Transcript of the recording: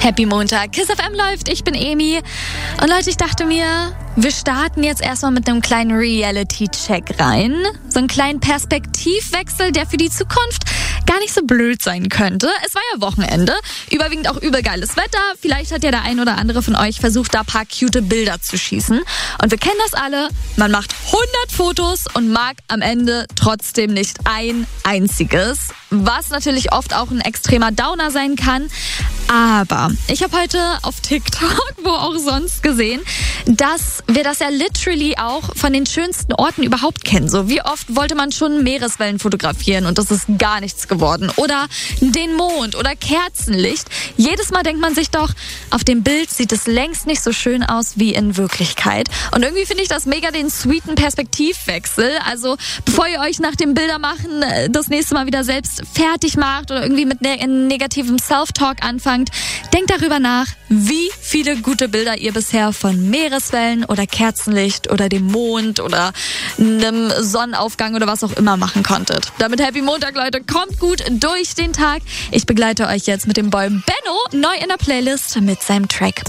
Happy Montag, Kiss FM läuft, ich bin Emi. Und Leute, ich dachte mir, wir starten jetzt erstmal mit einem kleinen Reality-Check rein. So einen kleinen Perspektivwechsel, der für die Zukunft gar nicht so blöd sein könnte. Es war ja Wochenende, überwiegend auch übel geiles Wetter. Vielleicht hat ja der ein oder andere von euch versucht, da ein paar cute Bilder zu schießen. Und wir kennen das alle, man macht 100 Fotos und mag am Ende trotzdem nicht ein einziges. Was natürlich oft auch ein extremer Downer sein kann. Aber ich habe heute auf TikTok, wo auch sonst, gesehen, dass wir das ja literally auch von den schönsten Orten überhaupt kennen. So, wie oft wollte man schon Meereswellen fotografieren und das ist gar nichts geworden. Oder den Mond oder Kerzenlicht. Jedes Mal denkt man sich doch, auf dem Bild sieht es längst nicht so schön aus wie in Wirklichkeit. Und irgendwie finde ich das mega den sweeten Perspektivwechsel. Also bevor ihr euch nach dem Bildermachen das nächste Mal wieder selbst fertig macht oder irgendwie mit negativem Self-Talk anfangt, denkt darüber nach, wie viele gute Bilder ihr bisher von Meereswellen oder Kerzenlicht oder dem Mond oder einem Sonnenaufgang oder was auch immer machen konntet. Damit Happy Montag, Leute, kommt gut durch den Tag. Ich begleite euch jetzt mit dem Boy Benno neu in der Playlist mit seinem Track